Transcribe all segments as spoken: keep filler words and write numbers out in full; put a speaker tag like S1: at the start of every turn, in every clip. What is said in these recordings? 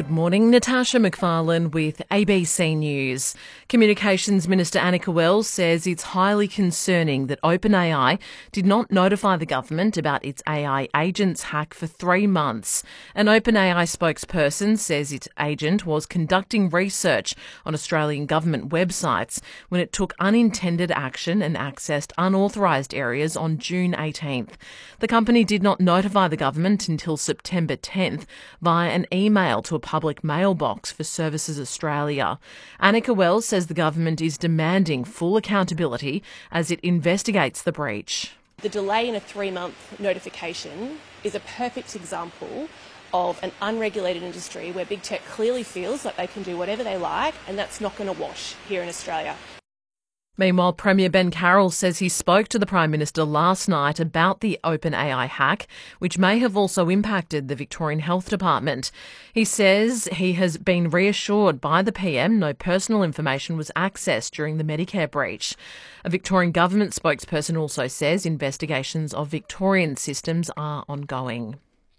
S1: Good morning, Natasha McFarlane with A B C News. Communications Minister Anika Wells says it's highly concerning that OpenAI did not notify the government about its A I agent's hack for three months. An OpenAI spokesperson says its agent was conducting research on Australian government websites when it took unintended action and accessed unauthorised areas on June eighteenth. The company did not notify the government until September tenth via an email to a public mailbox for Services Australia. Anika Wells says the government is demanding full accountability as it investigates the breach.
S2: The delay in a three-month notification is a perfect example of an unregulated industry where big tech clearly feels like they can do whatever they like, and that's not going to wash here in Australia.
S1: Meanwhile, Premier Ben Carroll says he spoke to the Prime Minister last night about the OpenAI hack, which may have also impacted the Victorian Health Department. He says he has been reassured by the P M no personal information was accessed during the Medicare breach. A Victorian government spokesperson also says investigations of Victorian systems are ongoing.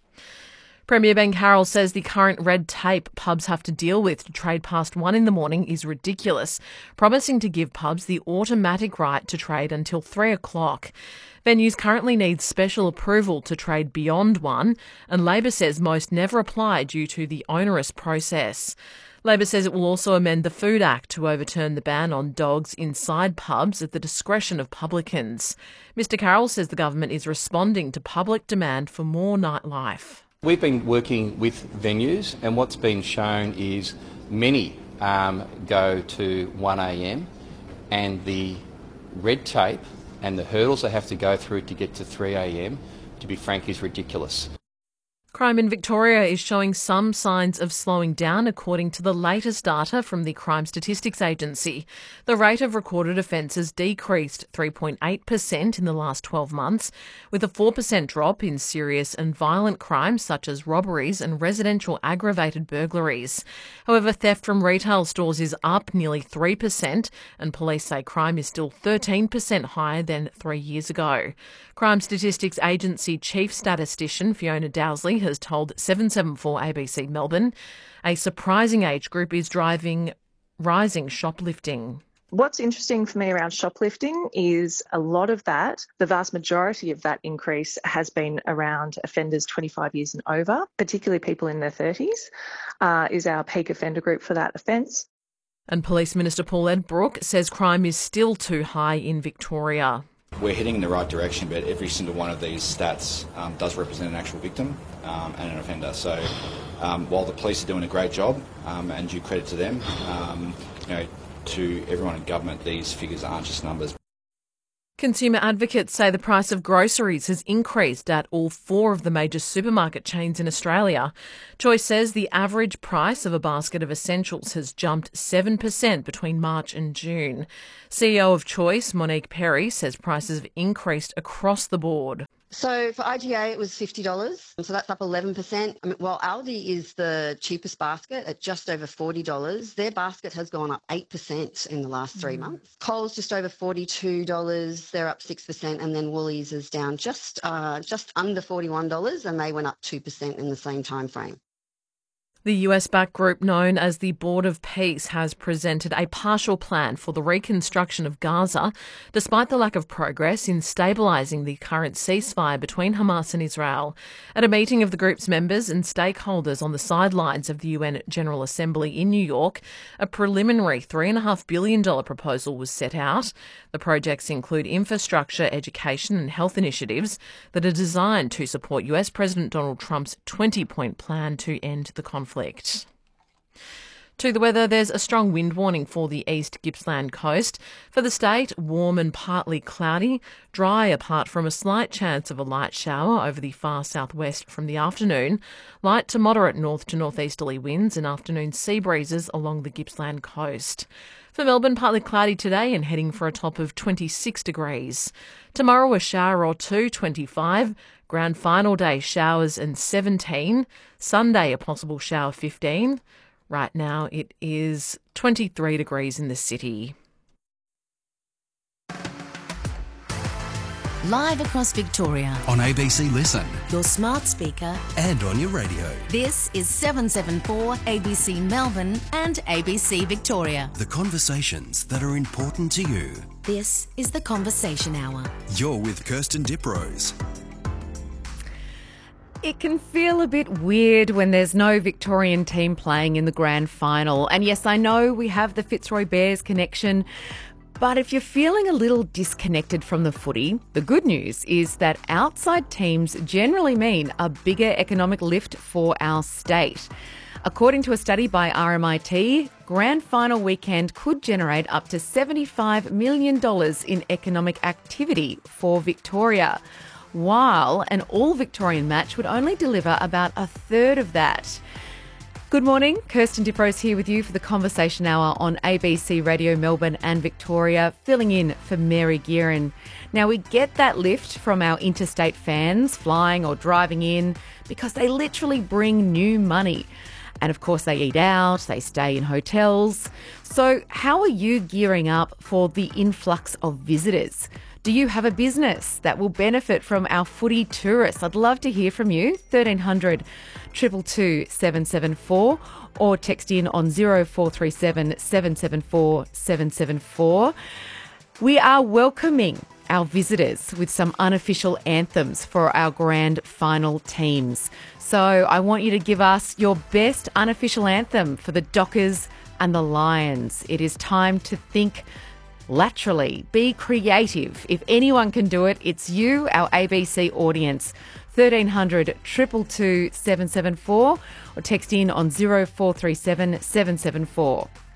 S1: Premier Ben Carroll says the current red tape pubs have to deal with to trade past one in the morning is ridiculous, promising to give pubs the automatic right to trade until three o'clock. Venues currently need special approval to trade beyond one, and Labor says most never apply due to the onerous process. Labor says it will also amend the Food Act to overturn the ban on dogs inside pubs at the discretion of publicans. Mr Carroll says the government is responding to public demand for more nightlife.
S3: We've been working with venues, and what's been shown is many um, go to one a m, and the red tape and the hurdles they have to go through to get to three a m, to be frank, is ridiculous.
S1: Crime in Victoria is showing some signs of slowing down according to the latest data from the Crime Statistics Agency. The rate of recorded offences decreased three point eight percent in the last twelve months, with a four percent drop in serious and violent crimes such as robberies and residential aggravated burglaries. However, theft from retail stores is up nearly three percent, and police say crime is still thirteen percent higher than three years ago. Crime Statistics Agency Chief Statistician Fiona Dowsley has told seven seven four A B C Melbourne a surprising age group is driving rising shoplifting.
S4: What's interesting for me around shoplifting is a lot of that, the vast majority of that increase has been around offenders twenty-five years and over, particularly people in their thirties, uh, is our peak offender group for that offence.
S1: And Police Minister Paul Edbrook says crime is still too high in Victoria.
S5: We're heading in the right direction, but every single one of these stats um, does represent an actual victim um, and an offender. So um, while the police are doing a great job, um, and due credit to them, um, you know, to everyone in government, these figures aren't just numbers.
S1: Consumer advocates say the price of groceries has increased at all four of the major supermarket chains in Australia. Choice says the average price of a basket of essentials has jumped seven percent between March and June. C E O of Choice, Monique Perry, says prices have increased across the board.
S6: So for I G A it was fifty dollars, so that's up eleven percent. I mean, while Aldi is the cheapest basket at just over forty dollars, their basket has gone up eight percent in the last three mm. months. Coles just over forty-two dollars, they're up six percent, and then Woolies is down just uh, just under forty-one dollars, and they went up two percent in the same time frame.
S1: The U S-backed group known as the Board of Peace has presented a partial plan for the reconstruction of Gaza, despite the lack of progress in stabilising the current ceasefire between Hamas and Israel. At a meeting of the group's members and stakeholders on the sidelines of the U N General Assembly in New York, a preliminary three point five billion dollars proposal was set out. The projects include infrastructure, education and health initiatives that are designed to support U S President Donald Trump's twenty-point plan to end the conflict. Conflict. To the weather, there's a strong wind warning for the East Gippsland coast. For the state, warm and partly cloudy, dry apart from a slight chance of a light shower over the far southwest from the afternoon, light to moderate north to northeasterly winds and afternoon sea breezes along the Gippsland coast. For Melbourne, partly cloudy today and heading for a top of twenty-six degrees. Tomorrow, a shower or two, twenty-five. Grand final day, showers and seventeen. Sunday, a possible shower, fifteen. Right now, it is twenty-three degrees in the city.
S7: live across Victoria.
S8: On A B C Listen.
S7: Your smart speaker.
S8: And on your radio.
S7: This is seven seven four A B C Melbourne and A B C Victoria.
S8: The conversations that are important to you.
S7: This is The Conversation Hour.
S8: You're with Kirsten Diprose.
S1: It can feel a bit weird when there's no Victorian team playing in the grand final. And yes, I know we have the Fitzroy Bears connection, but if you're feeling a little disconnected from the footy, the good news is that outside teams generally mean a bigger economic lift for our state. According to a study by R M I T, grand final weekend could generate up to seventy-five million dollars in economic activity for Victoria, while an all-Victorian match would only deliver about a third of that. Good morning, Kirsten Diprose here with you for the Conversation Hour on A B C Radio Melbourne and Victoria, filling in for Mary Gearan. Now, we get that lift from our interstate fans flying or driving in because they literally bring new money. And of course, they eat out, they stay in hotels. So how are you gearing up for the influx of visitors? Do you have a business that will benefit from our footy tourists? I'd love to hear from you. thirteen hundred, two two two, seven seven four or text in on zero four three seven, seven seven four, seven seven four. We are welcoming our visitors with some unofficial anthems for our grand final teams. So I want you to give us your best unofficial anthem for the Dockers and the Lions. It is time to think laterally. Be creative. If anyone can do it, it's you, our A B C audience. thirteen hundred, two two two, seven seven four or text in on zero four three seven, seven seven four.